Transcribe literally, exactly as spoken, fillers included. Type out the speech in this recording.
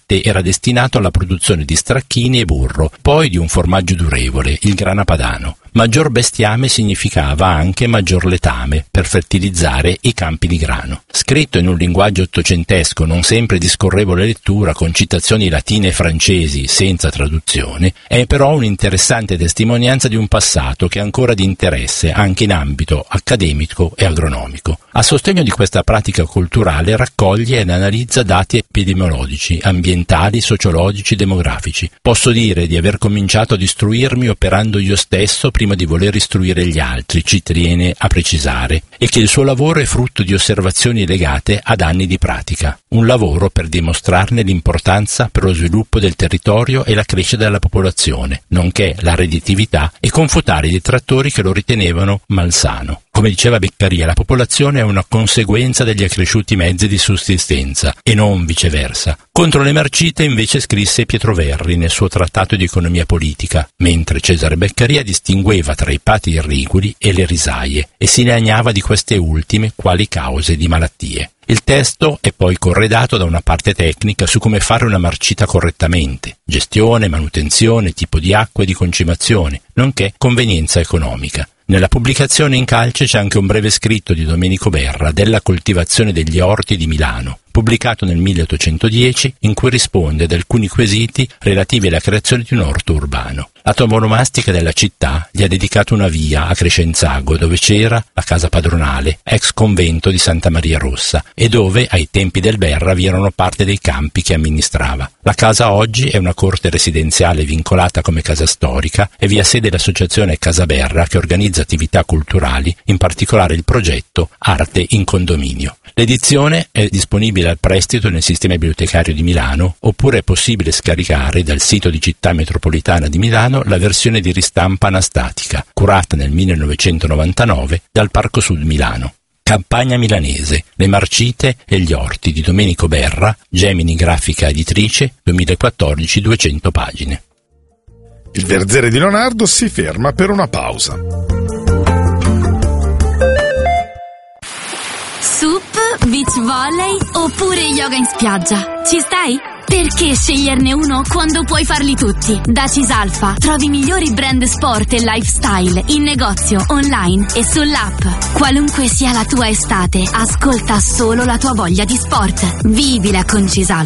latte era destinato alla produzione di stracchini e burro, poi di un formaggio durevole, il grana padano. Maggior bestiame significava anche maggior letame per fertilizzare i campi di grano. Scritto in un linguaggio ottocentesco non sempre di scorrevole lettura, con citazioni latine e francesi senza traduzione, è però un'interessante testimonianza di un passato che è ancora di interesse anche in ambito accademico e agronomico. A sostegno di questa pratica culturale raccoglie ed analizza dati epidemiologici, ambientali, sociologici, demografici. Posso dire di aver cominciato ad istruirmi operando io stesso prima di voler istruire gli altri, ci tiene a precisare, e che il suo lavoro è frutto di osservazioni legate ad anni di pratica. Un lavoro per dimostrarne l'importanza per lo sviluppo del territorio e la crescita della popolazione, nonché la redditività, e confutare i detrattori che lo ritenevano malsano. Come diceva Beccaria, la popolazione è una conseguenza degli accresciuti mezzi di sussistenza e non viceversa. Contro le marcite invece scrisse Pietro Verri nel suo trattato di economia politica, mentre Cesare Beccaria distingueva tra i pati irriguli e le risaie e si lagnava di queste ultime quali cause di malattie. Il testo è poi corredato da una parte tecnica su come fare una marcita correttamente, gestione, manutenzione, tipo di acqua e di concimazione, nonché convenienza economica. Nella pubblicazione in calce c'è anche un breve scritto di Domenico Berra della coltivazione degli orti di Milano, pubblicato nel milleottocentodieci, in cui risponde ad alcuni quesiti relativi alla creazione di un orto urbano. La toponomastica della città gli ha dedicato una via a Crescenzago, dove c'era la casa padronale, ex convento di Santa Maria Rossa, e dove, ai tempi del Berra, vi erano parte dei campi che amministrava. La casa oggi è una corte residenziale vincolata come casa storica e vi ha sede l'associazione Casa Berra, che organizza attività culturali, in particolare il progetto Arte in Condominio. L'edizione è disponibile al prestito nel sistema bibliotecario di Milano, oppure è possibile scaricare dal sito di Città Metropolitana di Milano la versione di ristampa anastatica, curata nel millenovecentonovantanove dal Parco Sud Milano. Campagna milanese, le marcite e gli orti di Domenico Berra, Gemini Grafica Editrice, duemilaquattordici, duecento pagine. Il Verzere di Leonardo si ferma per una pausa. Sup, beach volley oppure yoga in spiaggia? Ci stai? Perché sceglierne uno quando puoi farli tutti? Da Cisalfa trovi i migliori brand sport e lifestyle in negozio, online e sull'app. Qualunque sia la tua estate, ascolta solo la tua voglia di sport. Vivila con Cisalfa.